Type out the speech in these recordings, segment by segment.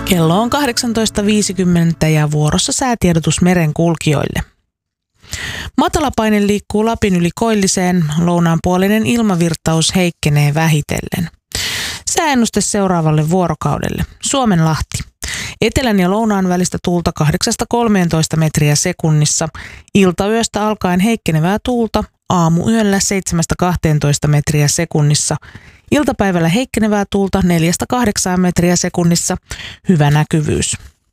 Kello on 18.50 ja vuorossa säätiedotus merenkulkijoille. Matalapaine liikkuu Lapin yli koilliseen, lounaanpuoleinen ilmavirtaus heikkenee vähitellen. Sääennuste seuraavalle vuorokaudelle. Suomenlahti. Etelän ja lounaan välistä tuulta 8–13 metriä sekunnissa. Iltayöstä alkaen heikkenevää tuulta, aamuyöllä 7–12 metriä sekunnissa. Iltapäivällä heikkenevää tuulta 4–8 metriä sekunnissa. Hyvä näkyvyys.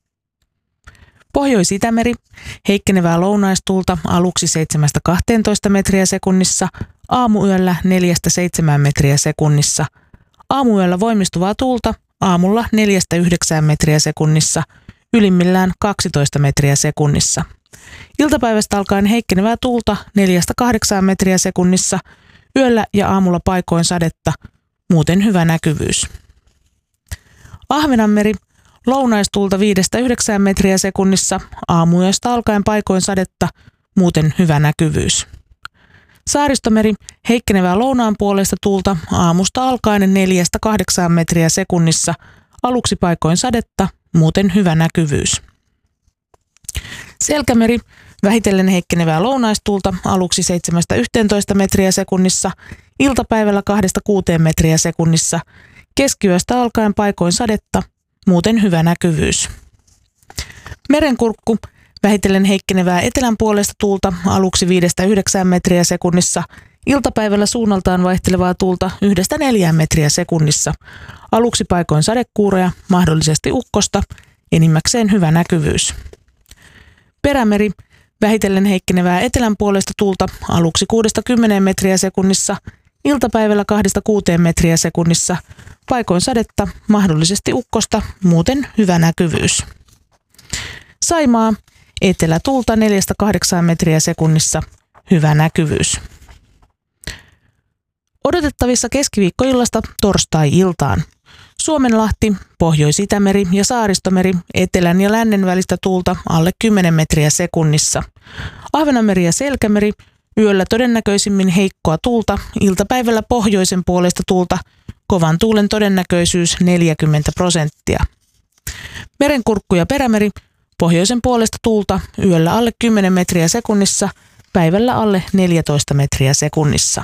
Pohjois-Itämeri. Heikkenevää lounaistuulta aluksi 7–12 metriä sekunnissa. Aamuyöllä 4–7 metriä sekunnissa. Aamuyöllä voimistuvaa tuulta aamulla 4–9 metriä sekunnissa. Ylimmillään 12 metriä sekunnissa. Iltapäivästä alkaen heikkenevää tuulta 4–8 metriä sekunnissa. Yöllä ja aamulla paikoin sadetta. Muuten hyvä näkyvyys. Ahvenanmeri. Lounaistuulta 5–9 metriä sekunnissa. Aamuyöstä alkaen paikoin sadetta. Muuten hyvä näkyvyys. Saaristomeri. Heikkenevää lounaanpuoleista tuulta aamusta alkaen 4–8 metriä sekunnissa. Aluksi paikoin sadetta. Muuten hyvä näkyvyys. Selkämeri. Vähitellen heikkenevää lounaistuulta aluksi 7–11 metriä sekunnissa. Iltapäivällä 2–6 metriä sekunnissa. Keskiyöstä alkaen paikoin sadetta. Muuten hyvä näkyvyys. Merenkurkku. Vähitellen heikkenevää etelän puolesta tuulta aluksi 5–9 metriä sekunnissa. Iltapäivällä suunnaltaan vaihtelevaa tuulta 1–4 metriä sekunnissa. Aluksi paikoin sadekuuroja, mahdollisesti ukkosta. Enimmäkseen hyvä näkyvyys. Perämeri. Vähitellen heikkenevää etelän puolesta tuulta aluksi 6–10 metriä sekunnissa. Iltapäivällä 2–6 metriä sekunnissa. Paikoin sadetta, mahdollisesti ukkosta, muuten hyvä näkyvyys. Saimaa. Etelätuulta 4–8 metriä sekunnissa. Hyvä näkyvyys. Odotettavissa keskiviikkoillasta torstai-iltaan. Suomenlahti, Pohjois-Itämeri ja Saaristomeri, etelän ja lännen välistä tuulta alle 10 metriä sekunnissa. Ahvenanmeri ja Selkämeri, yöllä todennäköisimmin heikkoa tuulta, iltapäivällä pohjoisen puolesta tuulta, kovan tuulen todennäköisyys 40%. Merenkurkku ja Perämeri, pohjoisen puolesta tuulta, yöllä alle 10 metriä sekunnissa, päivällä alle 14 metriä sekunnissa.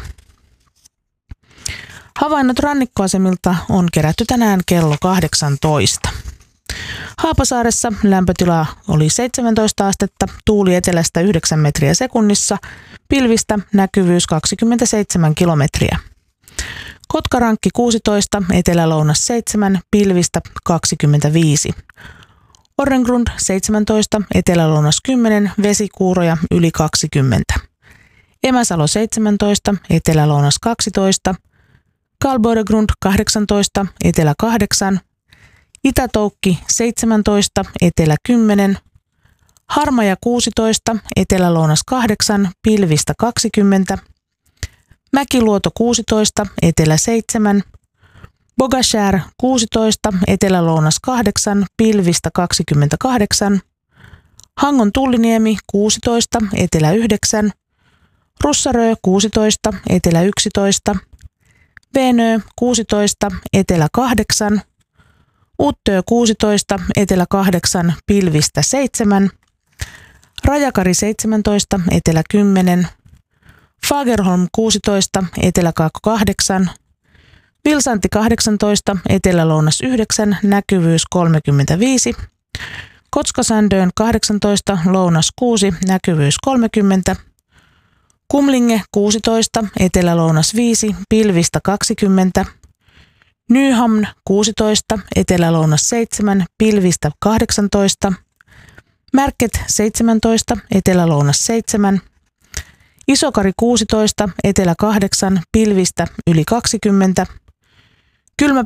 Havainnot rannikkoasemilta on kerätty tänään kello 18. Haapasaaressa lämpötila oli 17 astetta, tuuli etelästä 9 metriä sekunnissa, pilvistä näkyvyys 27 kilometriä. Kotkarankki 16, etelä-lounas 7, pilvistä 25. Orrengrund 17, etelä-lounas 10, vesikuuroja yli 20. Emäsalo 17, etelä-lounas 12. Kalbodegrund 18, etelä 8, Itä-Toukki 17, etelä 10, Harmaja 16, etelä-lounas 8, pilvistä 20, Mäkiluoto 16, etelä 7, Bogashär 16, etelä-lounas 8, pilvistä 28, Hangon Tulliniemi 16, etelä 9, Russarö 16, etelä 11, Veenö 16, etelä 8, Uttö 16, etelä 8, pilvistä 7, Rajakari 17, etelä 10, Fagerholm 16, etelä 8, Vilsanti 18, etelä-lounas 9, näkyvyys 35, Kotskasandön 18, lounas 6, näkyvyys 30, Kumlinge 16, etelä-lounas 5, pilvistä 20, Nyhamn 16, etelä-lounas 7, pilvistä 18, Märket 17, etelä-lounas 7, Isokari 16, etelä 8, pilvistä yli 20, Kylmä